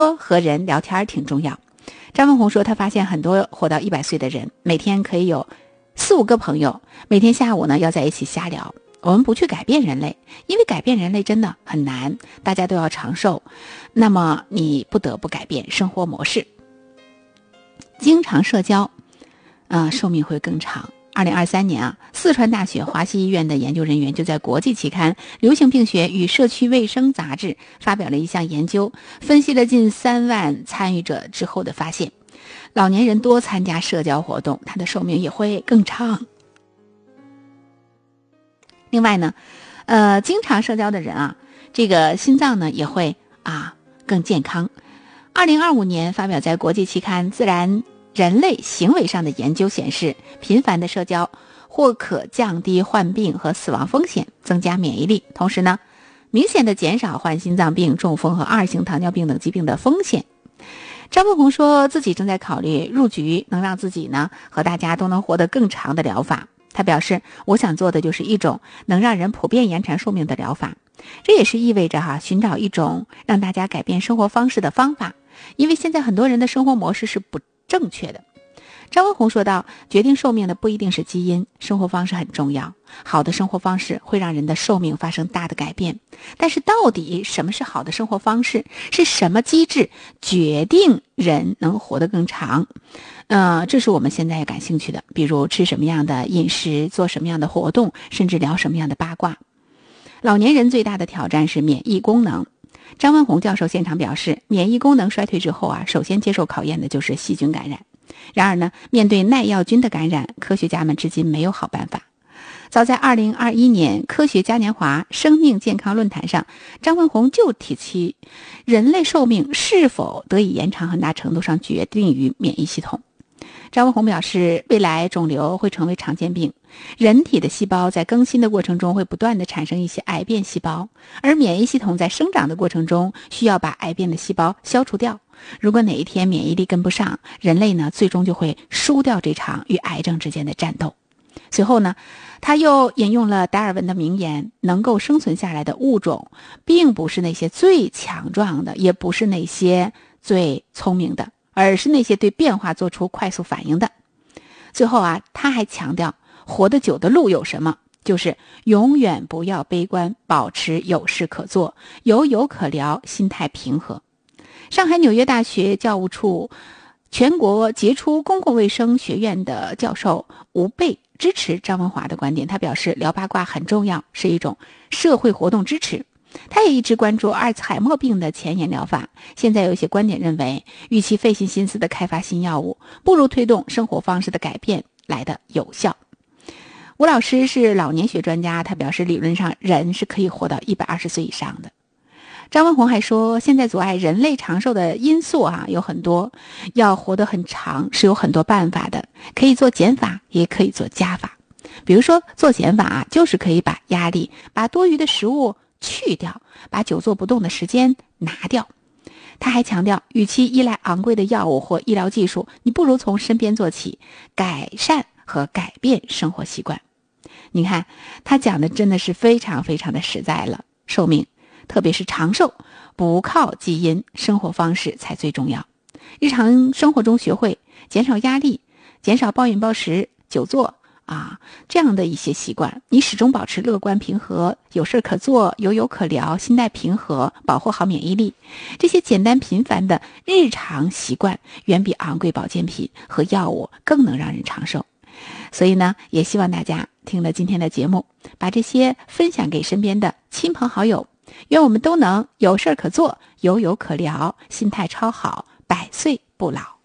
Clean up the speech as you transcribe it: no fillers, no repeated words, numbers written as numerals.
和人聊天挺重要。张文宏说，他发现很多活到100岁的人，每天可以有4、5个朋友，每天下午呢要在一起瞎聊。我们不去改变人类，因为改变人类真的很难，大家都要长寿，那么你不得不改变生活模式。经常社交，寿命会更长。2023年四川大学华西医院的研究人员就在国际期刊《流行病学与社区卫生杂志》发表了一项研究，分析了近3万参与者之后的发现，老年人多参加社交活动，他的寿命也会更长。另外呢，经常社交的人这个心脏呢也会更健康。2025年发表在国际期刊《自然人类行为上的研究》显示，频繁的社交或可降低患病和死亡风险，增加免疫力，同时呢，明显的减少患心脏病、中风和2型糖尿病等疾病的风险。张文宏说自己正在考虑入局能让自己呢和大家都能活得更长的疗法。他表示，我想做的就是一种能让人普遍延长寿命的疗法，这也是意味着寻找一种让大家改变生活方式的方法，因为现在很多人的生活模式是不正确的。张文宏说道，决定寿命的不一定是基因，生活方式很重要，好的生活方式会让人的寿命发生大的改变。但是到底什么是好的生活方式，是什么机制决定人能活得更长，这是我们现在感兴趣的，比如吃什么样的饮食，做什么样的活动，甚至聊什么样的八卦。老年人最大的挑战是免疫功能。张文宏教授现场表示，免疫功能衰退之后首先接受考验的就是细菌感染。然而呢，面对耐药菌的感染，科学家们至今没有好办法。早在2021年科学嘉年华生命健康论坛上，张文宏就提起，人类寿命是否得以延长很大程度上决定于免疫系统。张文宏表示，未来肿瘤会成为常见病，人体的细胞在更新的过程中会不断地产生一些癌变细胞，而免疫系统在生长的过程中需要把癌变的细胞消除掉。如果哪一天免疫力跟不上，人类呢最终就会输掉这场与癌症之间的战斗。随后呢，他又引用了达尔文的名言，能够生存下来的物种并不是那些最强壮的，也不是那些最聪明的，而是那些对变化做出快速反应的。最后他还强调，活得久的路有什么，就是永远不要悲观，保持有事可做，有可聊，心态平和。上海纽约大学教务处全国杰出公共卫生学院的教授吴贝支持张文华的观点，他表示，聊八卦很重要，是一种社会活动支持。他也一直关注阿尔茨海默病的前沿疗法，现在有一些观点认为，与其费尽心思的开发新药物，不如推动生活方式的改变来的有效。吴老师是老年学专家，他表示，理论上人是可以活到120岁以上的。张文宏还说，现在阻碍人类长寿的因素有很多，要活得很长是有很多办法的，可以做减法，也可以做加法。比如说做减法就是可以把压力、把多余的食物去掉，把久坐不动的时间拿掉。他还强调，与其依赖昂贵的药物或医疗技术，你不如从身边做起，改善和改变生活习惯。你看，他讲的真的是非常非常的实在了。寿命，特别是长寿，不靠基因，生活方式才最重要。日常生活中学会减少压力，减少暴饮暴食、久坐这样的一些习惯，你始终保持乐观平和，有事可做，有可聊，心态平和，保护好免疫力。这些简单平凡的日常习惯，远比昂贵保健品和药物更能让人长寿。所以呢，也希望大家听了今天的节目，把这些分享给身边的亲朋好友，愿我们都能有事可做，有可聊，心态超好，100岁不老。